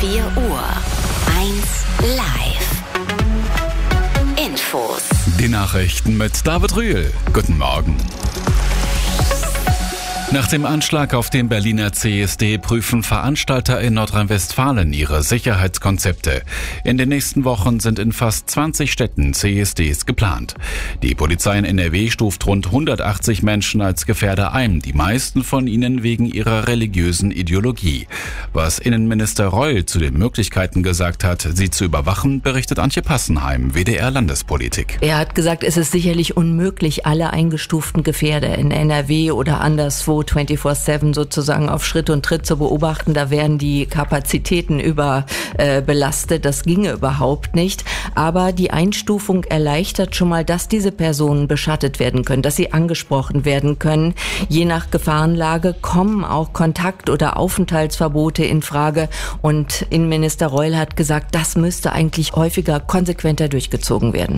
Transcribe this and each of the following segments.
4 Uhr. 1 live. Infos. Die Nachrichten mit David Rühl. Guten Morgen. Nach dem Anschlag auf den Berliner CSD prüfen Veranstalter in Nordrhein-Westfalen ihre Sicherheitskonzepte. In den nächsten Wochen sind in fast 20 Städten CSDs geplant. Die Polizei in NRW stuft rund 180 Menschen als Gefährder ein, die meisten von ihnen wegen ihrer religiösen Ideologie. Was Innenminister Reul zu den Möglichkeiten gesagt hat, sie zu überwachen, berichtet Antje Passenheim, WDR Landespolitik. Er hat gesagt, es ist sicherlich unmöglich, alle eingestuften Gefährder in NRW oder anderswo 24/7 sozusagen auf Schritt und Tritt zu beobachten. Da wären die Kapazitäten überbelastet. Das ginge überhaupt nicht. Aber die Einstufung erleichtert schon mal, dass diese Personen beschattet werden können, dass sie angesprochen werden können. Je nach Gefahrenlage kommen auch Kontakt- oder Aufenthaltsverbote in Frage. Und Innenminister Reul hat gesagt, das müsste eigentlich häufiger konsequenter durchgezogen werden.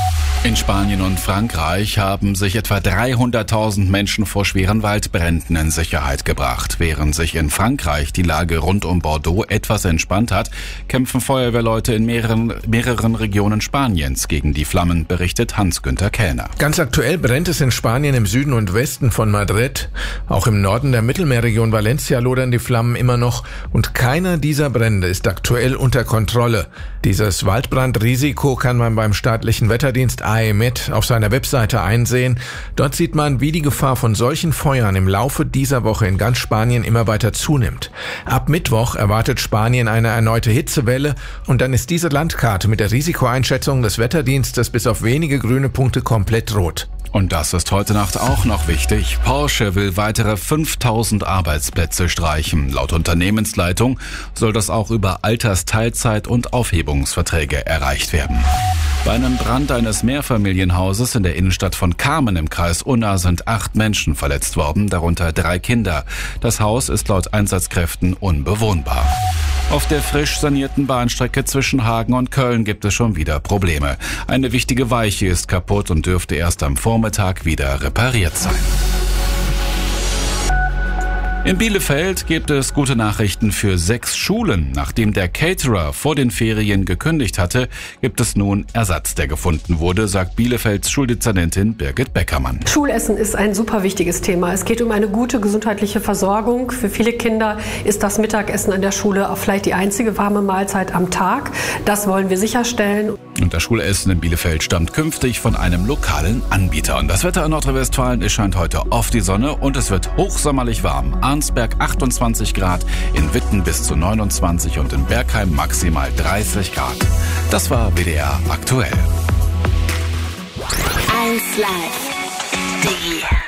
In Spanien und Frankreich haben sich etwa 300.000 Menschen vor schweren Waldbränden in Sicherheit gebracht. Während sich in Frankreich die Lage rund um Bordeaux etwas entspannt hat, kämpfen Feuerwehrleute in mehreren Regionen Spaniens gegen die Flammen, berichtet Hans-Günther Kellner. Ganz aktuell brennt es in Spanien im Süden und Westen von Madrid. Auch im Norden der Mittelmeerregion Valencia lodern die Flammen immer noch und keiner dieser Brände ist aktuell unter Kontrolle. Dieses Waldbrandrisiko kann man beim staatlichen Wetterdienst AEMET auf seiner Webseite einsehen. Dort sieht man, wie die Gefahr von solchen Feuern im Laufe dieser Woche in ganz Spanien immer weiter zunimmt. Ab Mittwoch erwartet Spanien eine erneute Hitzewelle und dann ist diese Landkarte mit der Risikoeinschätzung des Wetterdienstes bis auf wenige grüne Punkte komplett rot. Und das ist heute Nacht auch noch wichtig. Porsche will weitere 5.000 Arbeitsplätze streichen. Laut Unternehmensleitung soll das auch über Altersteilzeit- und Aufhebungsverträge erreicht werden. Bei einem Brand eines Mehrfamilienhauses in der Innenstadt von Kamen im Kreis Unna sind 8 Menschen verletzt worden, darunter 3 Kinder. Das Haus ist laut Einsatzkräften unbewohnbar. Auf der frisch sanierten Bahnstrecke zwischen Hagen und Köln gibt es schon wieder Probleme. Eine wichtige Weiche ist kaputt und dürfte erst am Vormittag wieder repariert sein. In Bielefeld gibt es gute Nachrichten für 6 Schulen. Nachdem der Caterer vor den Ferien gekündigt hatte, gibt es nun Ersatz, der gefunden wurde, sagt Bielefelds Schuldezernentin Birgit Beckermann. Schulessen ist ein super wichtiges Thema. Es geht um eine gute gesundheitliche Versorgung. Für viele Kinder ist das Mittagessen an der Schule auch vielleicht die einzige warme Mahlzeit am Tag. Das wollen wir sicherstellen. Und das Schulessen in Bielefeld stammt künftig von einem lokalen Anbieter. Und das Wetter in Nordrhein-Westfalen, es scheint heute oft die Sonne und es wird hochsommerlich warm. Arnsberg 28 Grad, in Witten bis zu 29 und in Bergheim maximal 30 Grad. Das war WDR aktuell. 1 live. Die